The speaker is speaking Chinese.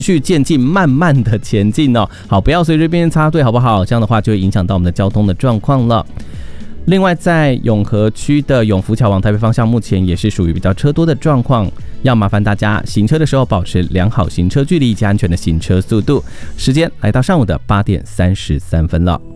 序渐进，慢慢的前进哦。好，不要随随便便插队，好不好？这样的话就会影响到我们的交通的状况了。另外，在永和区的永福桥往台北方向，目前也是属于比较车多的状况，要麻烦大家行车的时候保持良好行车距离以及安全的行车速度。时间来到上午的8点33分了。